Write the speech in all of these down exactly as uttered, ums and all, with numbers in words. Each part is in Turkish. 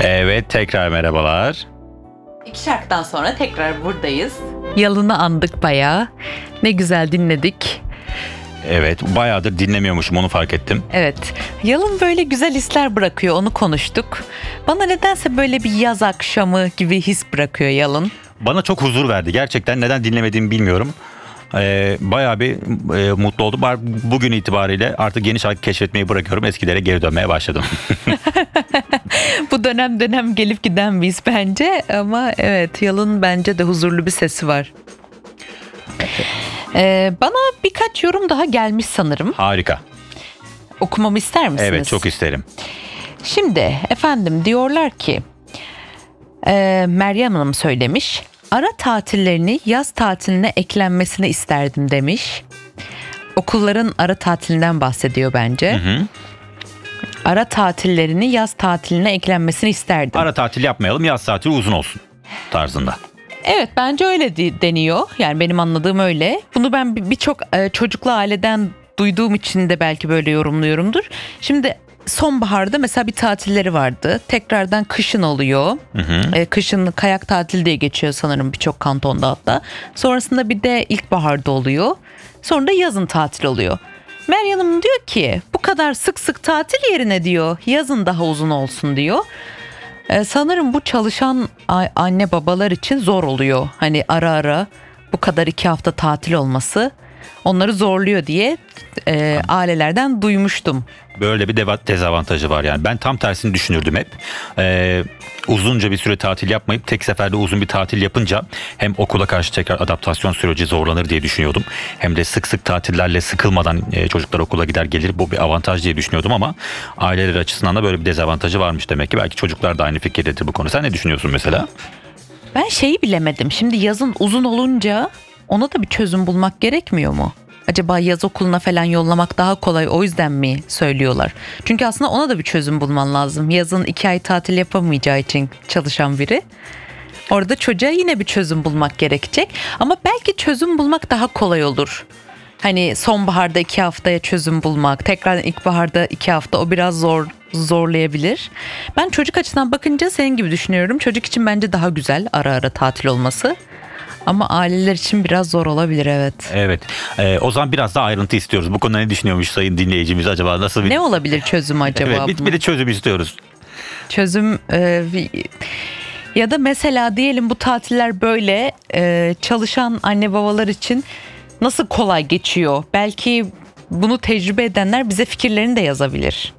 Evet, tekrar merhabalar. İki şarkıdan sonra tekrar buradayız. Yalın'ı andık bayağı. Ne güzel dinledik. Evet, bayağıdır dinlemiyormuşum, onu fark ettim. Evet, Yalın böyle güzel hisler bırakıyor, onu konuştuk. Bana nedense böyle bir yaz akşamı gibi his bırakıyor Yalın. Bana çok huzur verdi. Gerçekten neden dinlemediğimi bilmiyorum. Ee, bayağı bir e, mutlu oldum. Bugün itibariyle artık yeni şarkı keşfetmeyi bırakıyorum. Eskilere geri dönmeye başladım. Bu dönem dönem gelip giden biz bence. Ama evet, Yalın bence de huzurlu bir sesi var. Ee, bana birkaç yorum daha gelmiş sanırım. Harika. Okumamı ister misiniz? Evet, çok isterim. Şimdi efendim diyorlar ki e, Meryem Hanım söylemiş. Ara tatillerini yaz tatiline eklenmesini isterdim demiş. Okulların ara tatilinden bahsediyor bence. Hı hı. Ara tatillerini yaz tatiline eklenmesini isterdim. Ara tatil yapmayalım, yaz tatili uzun olsun tarzında. Evet, bence öyle deniyor. Yani benim anladığım öyle. Bunu ben birçok çocuklu aileden duyduğum için de belki böyle yorumluyorumdur. Şimdi sonbaharda mesela bir tatilleri vardı. Tekrardan kışın oluyor. Hı hı. E, kışın kayak tatili diye geçiyor sanırım birçok kantonda hatta. Sonrasında bir de ilkbaharda oluyor. Sonra da yazın tatil oluyor. Meryem Hanım diyor ki bu kadar sık sık tatil yerine diyor yazın daha uzun olsun diyor. Ee, sanırım bu çalışan anne babalar için zor oluyor. Hani ara ara bu kadar iki hafta tatil olması onları zorluyor diye e, ailelerden duymuştum. Böyle bir dezavantajı var yani. Ben tam tersini düşünürdüm hep. Ee, uzunca bir süre tatil yapmayıp tek seferde uzun bir tatil yapınca hem okula karşı tekrar adaptasyon süreci zorlanır diye düşünüyordum. Hem de sık sık tatillerle sıkılmadan e, çocuklar okula gider gelir. Bu bir avantaj diye düşünüyordum ama aileler açısından da böyle bir dezavantajı varmış demek ki. Belki çocuklar da aynı fikirdedir bu konu. Sen ne düşünüyorsun mesela? Ben şeyi bilemedim. Şimdi yazın uzun olunca ona da bir çözüm bulmak gerekmiyor mu? Acaba yaz okuluna falan yollamak daha kolay, o yüzden mi söylüyorlar? Çünkü aslında ona da bir çözüm bulman lazım. Yazın iki ay tatil yapamayacağı için çalışan biri. Orada çocuğa yine bir çözüm bulmak gerekecek. Ama belki çözüm bulmak daha kolay olur. Hani sonbaharda iki haftaya çözüm bulmak, tekrar ilkbaharda iki hafta, o biraz zor zorlayabilir. Ben çocuk açısından bakınca senin gibi düşünüyorum. Çocuk için bence daha güzel ara ara tatil olması. Ama aileler için biraz zor olabilir, evet. Evet. Ee, o zaman biraz daha ayrıntı istiyoruz. Bu konuda ne düşünüyormuş sayın dinleyicimiz acaba? Nasıl bir... Ne olabilir çözüm acaba? Evet, bir, bir de çözüm istiyoruz. Çözüm e, ya da mesela diyelim bu tatiller böyle e, çalışan anne babalar için nasıl kolay geçiyor? Belki bunu tecrübe edenler bize fikirlerini de yazabilir.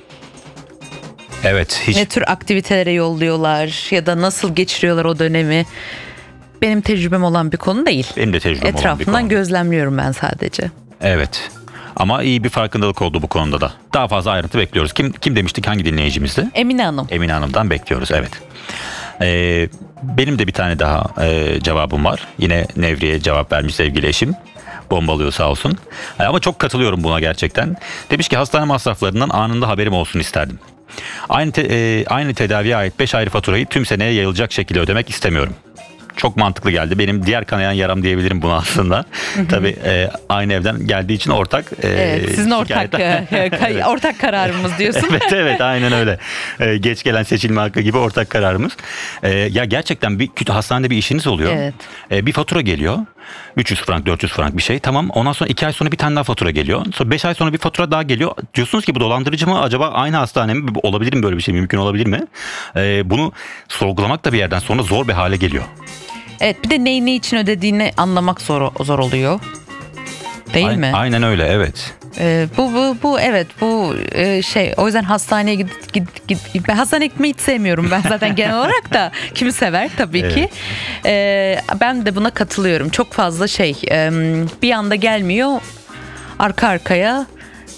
Evet. Hiç... Ne tür aktivitelere yolluyorlar ya da nasıl geçiriyorlar o dönemi? Benim tecrübem olan bir konu değil. Benim de tecrübem olan bir konu. Etrafından gözlemliyorum ben sadece. Evet. Ama iyi bir farkındalık oldu bu konuda da. Daha fazla ayrıntı bekliyoruz. Kim kim demiştik, hangi dinleyicimizdi? Emine Hanım. Emine Hanım'dan bekliyoruz, evet. Ee, benim de bir tane daha e, cevabım var. Yine Nevriye cevap vermiş sevgili eşim. Bombalıyor sağ olsun. E, ama çok katılıyorum buna gerçekten. Demiş ki hastane masraflarından anında haberim olsun isterdim. Aynı te, e, aynı tedaviye ait beş ayrı faturayı tüm seneye yayılacak şekilde ödemek istemiyorum. Çok mantıklı geldi. Benim diğer kanayan yaram diyebilirim buna aslında. Tabii e, aynı evden geldiği için ortak. E, evet, sizin ortak evet. ortak kararımız diyorsun. evet evet aynen öyle. E, geç gelen seçilme hakkı gibi ortak kararımız. E, ya gerçekten bir hastanede bir işiniz oluyor. Evet. E, bir fatura geliyor. üç yüz frank, dört yüz frank bir şey. Tamam, ondan sonra iki ay sonra bir tane daha fatura geliyor. Sonra beş ay sonra bir fatura daha geliyor. Diyorsunuz ki bu dolandırıcı mı? Acaba aynı hastane mi? Olabilir mi böyle bir şey? Mümkün olabilir mi? E, bunu sorgulamak da bir yerden sonra zor bir hale geliyor. Evet, bir de neyi ne için ödediğini anlamak zor zor oluyor. Değil aynen, mi? Aynen öyle, evet. Ee, bu bu bu evet bu e, şey, o yüzden hastaneye git git git ben hastaneye gitmeyi hiç sevmiyorum ben zaten genel olarak da kimi sever tabii evet. ki. Ee, ben de buna katılıyorum. Çok fazla şey e, bir anda gelmiyor, arka arkaya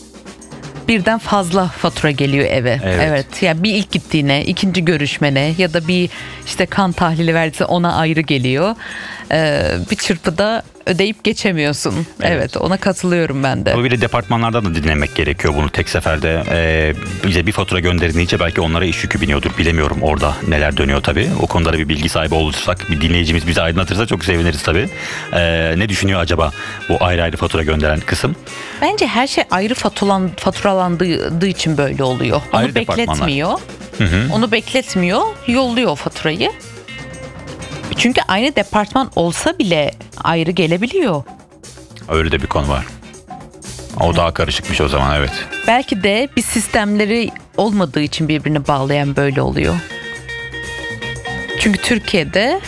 birden fazla fatura geliyor eve. Evet. evet. Yani bir ilk gittiğine, ikinci görüşmene ya da bir işte kan tahlili verdiyse ona ayrı geliyor. Ee, bir çırpıda ödeyip geçemiyorsun. Evet. evet, ona katılıyorum ben de. Ama bir de departmanlardan da dinlemek gerekiyor bunu tek seferde. E, bize bir fatura gönderilince belki onlara iş yükü biniyordur. Bilemiyorum orada neler dönüyor tabii. O konuda da bir bilgi sahibi olursak, bir dinleyicimiz bizi aydınlatırsa çok seviniriz tabii. E, ne düşünüyor acaba bu ayrı ayrı fatura gönderen kısım? Bence her şey ayrı faturalan, faturalandığı için böyle oluyor. Onu ayrı bekletmiyor. Onu bekletmiyor, yolluyor o faturayı. Çünkü aynı departman olsa bile ayrı gelebiliyor. Öyle de bir konu var. O daha karışıkmış o zaman, evet. Belki de bir sistemleri olmadığı için birbirini bağlayan böyle oluyor. Çünkü Türkiye'de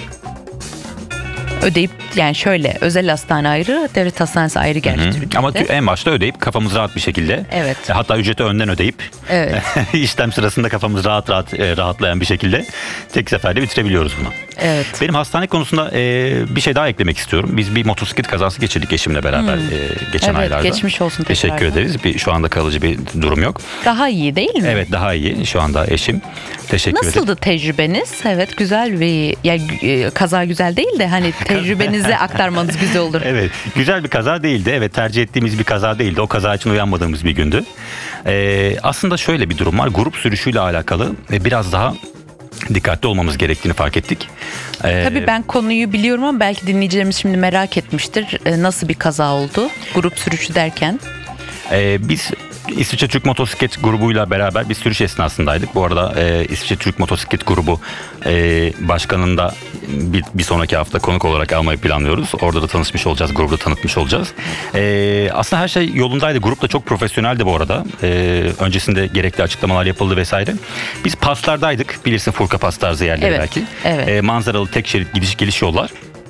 ödeyip, yani şöyle, özel hastane ayrı, devlet hastanesi ayrı gerçi Hı. Türkiye'de. Ama tü- en başta ödeyip kafamız rahat bir şekilde. Evet. E, Hatta ücreti önden ödeyip Evet. işlem sırasında kafamız rahat rahat e, rahatlayan bir şekilde tek seferde bitirebiliyoruz bunu. Evet. Benim hastane konusunda e, bir şey daha eklemek istiyorum. Biz bir motosiklet kazası geçirdik eşimle beraber e, geçen Evet, aylarda. geçmiş olsun Teşekkür tekrardan. ederiz. Bir, şu anda kalıcı bir durum yok. Daha iyi değil mi? Evet, daha iyi şu anda eşim. Teşekkür ederim. Nasıldı tecrübeniz? Evet, güzel bir, yani e, kaza güzel değil de hani tecrübenizi aktarmanız güzel olur. Evet, güzel bir kaza değildi. Evet, tercih ettiğimiz bir kaza değildi. O kaza için uyanmadığımız bir gündü. Ee, aslında şöyle bir durum var. Grup sürüşüyle alakalı ve biraz daha dikkatli olmamız gerektiğini fark ettik. Ee, Tabii ben konuyu biliyorum ama belki dinleyicilerimiz şimdi merak etmiştir. E, Nasıl bir kaza oldu? Grup sürüşü derken. e, biz İsviçre Türk Motosiklet grubuyla beraber bir sürüş esnasındaydık. Bu arada e, İsviçre Türk Motosiklet grubu e, başkanını da bir, bir sonraki hafta konuk olarak almayı planlıyoruz. Orada da tanışmış olacağız, grubu da tanıtmış olacağız. E, aslında her şey yolundaydı. Grup da çok profesyoneldi bu arada. E, öncesinde gerekli açıklamalar yapıldı vesaire. Biz paslardaydık. Bilirsin, Furka Pas tarzı yerler Evet, belki. evet. E, manzaralı tek şerit gidiş geliş yollar.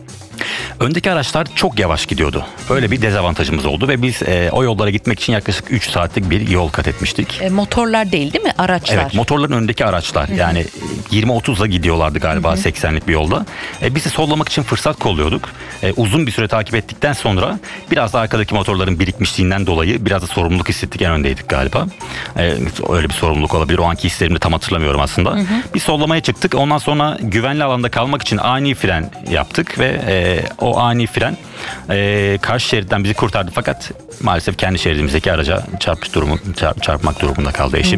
Öndeki araçlar çok yavaş gidiyordu. Böyle bir dezavantajımız oldu ve biz e, o yollara gitmek için yaklaşık üç saatlik bir yol kat etmiştik. E, motorlar değil değil mi? Araçlar. Evet, motorların önündeki araçlar. Yani yirmi otuzla gidiyorlardı galiba seksenlik bir yolda. E, biz de sollamak için fırsat kolluyorduk. E, uzun bir süre takip ettikten sonra biraz da arkadaki motorların birikmişliğinden dolayı biraz da sorumluluk hissettik, en öndeydik galiba. E, öyle bir sorumluluk olabilir. O anki hislerimi de tam hatırlamıyorum aslında. Bir sollamaya çıktık. Ondan sonra güvenli alanda kalmak için ani fren yaptık ve e, o ani fren e, karşı şeritten bizi kurtardı. Fakat maalesef kendi şeridimizdeki araca çarpmış durumu, çarp- çarpmak durumunda kaldı eşim.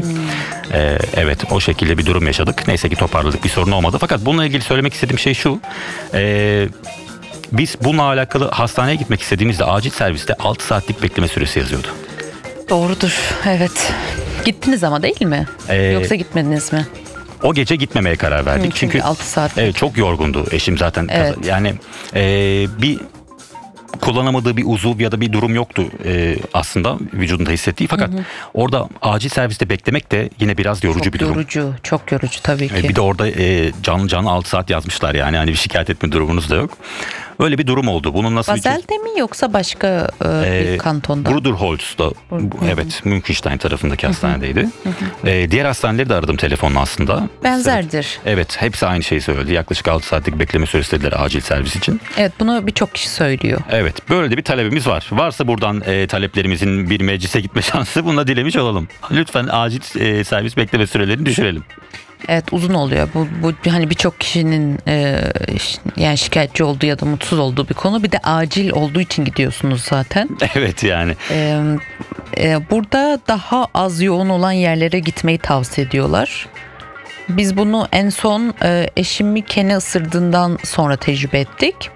E, evet, o şekilde bir durum yaşadık. Neyse ki toparladık, bir sorun olmadı. Fakat bununla ilgili söylemek istediğim şey şu. E, biz bununla alakalı hastaneye gitmek istediğimizde acil serviste altı saatlik bekleme süresi yazıyordu. Doğrudur. Evet. Gittiniz ama değil mi? Ee, Yoksa gitmediniz mi? O gece gitmemeye karar verdik. Hı, çünkü altı saat. Evet, çok yorgundu eşim zaten. Evet. Yani e, bir kullanamadığı bir uzuv ya da bir durum yoktu e, aslında vücudunda hissettiği. Fakat orada acil serviste beklemek de yine biraz yorucu Çok bir durum. yorucu. Çok yorucu tabii ki. E, bir de orada e, canlı canlı altı saat yazmışlar yani. Hani bir şikayet etme durumunuz da yok. Öyle bir durum oldu. Bunun nasıl bir Basel'de mi yoksa başka e, bir Ee, kantonda? Bruderholz'da, bu- evet, Münkenstein tarafındaki hastanedeydi. Ee, diğer hastaneleri de aradım telefonla aslında. Benzerdir. Evet, hepsi aynı şeyi söyledi. Yaklaşık altı saatlik bekleme süresi dediler acil servis için. Evet, bunu birçok kişi söylüyor. Evet, böyle de bir talebimiz var. Varsa buradan e, taleplerimizin bir meclise gitme şansı, bunu da dilemiş olalım. Lütfen acil e, servis bekleme sürelerini düşürelim. Evet, uzun oluyor. Bu, bu hani birçok kişinin e, ş- yani şikayetçi olduğu ya da mutsuz olduğu bir konu. Bir de acil olduğu için gidiyorsunuz zaten. Evet yani. E, e, burada daha az yoğun olan yerlere gitmeyi tavsiye ediyorlar. Biz bunu en son e, eşimi kene ısırdığından sonra tecrübe ettik.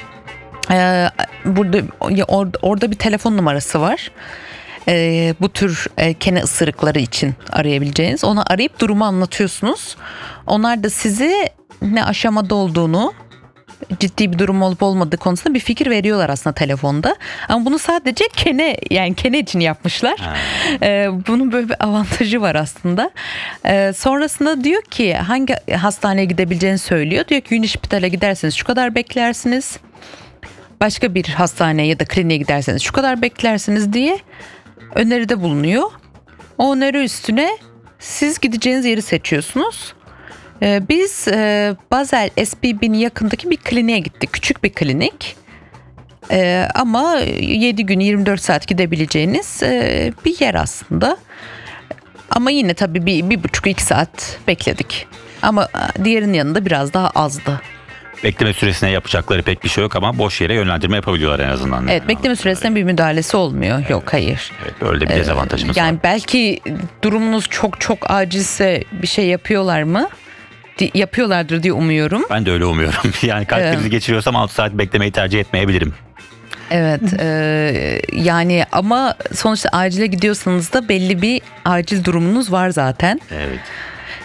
E, burada ya or- orada bir telefon numarası var. E, bu tür e, kene ısırıkları için arayabileceğiniz. Ona arayıp durumu anlatıyorsunuz. Onlar da size ne aşamada olduğunu, ciddi bir durum olup olmadığı konusunda bir fikir veriyorlar aslında telefonda. Ama bunu sadece kene, yani kene için yapmışlar. Ee, bunun böyle bir avantajı var aslında. Ee, sonrasında diyor ki hangi hastaneye gidebileceğini söylüyor. Diyor ki Unispital'e giderseniz şu kadar beklersiniz. Başka bir hastaneye ya da kliniğe giderseniz şu kadar beklersiniz diye öneride bulunuyor. O öneri üstüne siz gideceğiniz yeri seçiyorsunuz. Ee, Biz e, Basel S B B'nin yakındaki bir kliniğe gittik. Küçük bir klinik. Ee, ama yedi gün yirmi dört saat gidebileceğiniz e, bir yer aslında. Ama yine tabii bir, bir buçuk iki saat bekledik. Ama e, diğerinin yanında biraz daha azdı. Bekleme süresine yapacakları pek bir şey yok ama boş yere yönlendirme yapabiliyorlar en azından. Evet, bekleme süresinde bir müdahalesi olmuyor. Yok, hayır. Evet, böyle de bir dezavantajımız Yani var. belki durumunuz çok çok acilse bir şey yapıyorlar mı? Di- Yapıyorlardır diye umuyorum. Ben de öyle umuyorum. Yani kalp Evet. krizi geçiriyorsam altı saat beklemeyi tercih etmeyebilirim. Evet, e, yani ama sonuçta acile gidiyorsanız da belli bir acil durumunuz var zaten. Evet.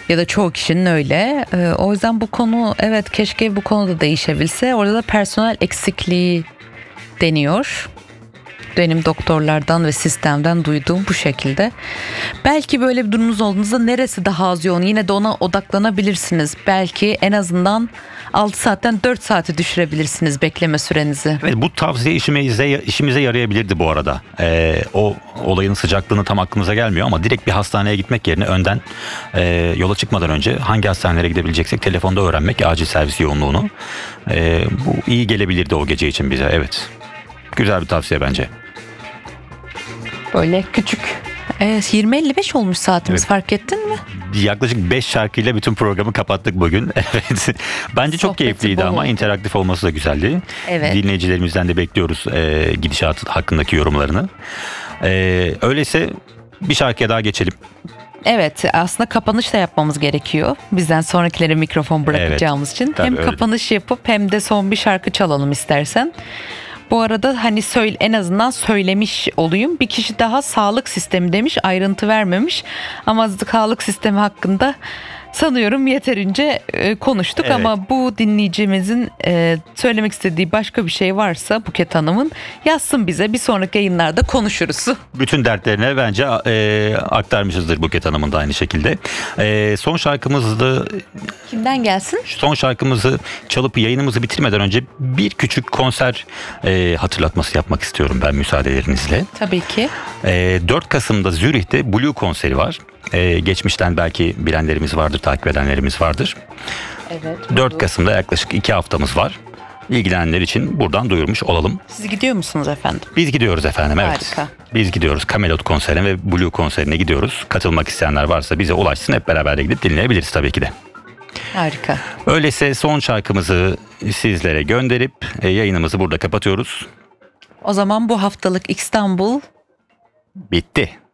Ya da çoğu kişinin öyle. Ee, o yüzden bu konu, evet, keşke bu konuda değişebilse. Orada da personel eksikliği deniyor. Benim doktorlardan ve sistemden duyduğum bu şekilde. Belki böyle bir durumunuz olduğunuzda neresi daha az yoğun, yine de ona odaklanabilirsiniz. Belki en azından altı saatten dört saate düşürebilirsiniz bekleme sürenizi. Evet, bu tavsiye işimize, işimize yarayabilirdi bu arada. Ee, o olayın sıcaklığını tam aklımıza gelmiyor ama direkt bir hastaneye gitmek yerine önden e, yola çıkmadan önce hangi hastanelere gidebileceksek telefonda öğrenmek, acil servis yoğunluğunu. E, bu iyi gelebilirdi o gece için bize, evet. Güzel bir tavsiye bence. Böyle küçük. Evet, yirmi elli beş olmuş saatimiz, Evet. Fark ettin mi? Yaklaşık beş şarkıyla bütün programı kapattık bugün. Evet. Bence çok Sohbeti keyifliydi bol ama oldu. interaktif olması da güzeldi. Evet. Dinleyicilerimizden de bekliyoruz e, gidişat hakkındaki yorumlarını. E, öyleyse bir şarkıya daha geçelim. Evet, aslında kapanış da yapmamız gerekiyor. Bizden sonrakilere mikrofon bırakacağımız için. tabii Hem öyle. kapanış yapıp hem de son bir şarkı çalalım istersen. Bu arada hani söyle, en azından söylemiş olayım. Bir kişi daha sağlık sistemi demiş, ayrıntı vermemiş. Ama sağlık sistemi hakkında sanıyorum yeterince e, konuştuk. Evet. Ama bu dinleyicimizin e, söylemek istediği başka bir şey varsa Buket Hanım'ın, yazsın bize. Bir sonraki yayınlarda konuşuruz. Bütün dertlerine bence e, aktarmışızdır Buket Hanım'ın da aynı şekilde. E, son şarkımızda Kimden gelsin? Son şarkımızı çalıp yayınımızı bitirmeden önce bir küçük konser e, hatırlatması yapmak istiyorum ben müsaadelerinizle. Tabii ki. E, dört Kasım'da Zürih'te Blue konseri var. E, geçmişten belki bilenlerimiz vardır, takip edenlerimiz vardır. Evet. dört Kasım'da yaklaşık iki haftamız var. İlgilenenler için buradan duyurmuş olalım. Siz gidiyor musunuz efendim? Biz gidiyoruz efendim, evet. Harika. Biz gidiyoruz. Camelot konserine ve Blue konserine gidiyoruz. Katılmak isteyenler varsa bize ulaşsın, hep beraber de gidip dinleyebiliriz tabii ki de. Harika. Öyleyse son şarkımızı sizlere gönderip e, yayınımızı burada kapatıyoruz. O zaman bu haftalık İstanbul Bitti.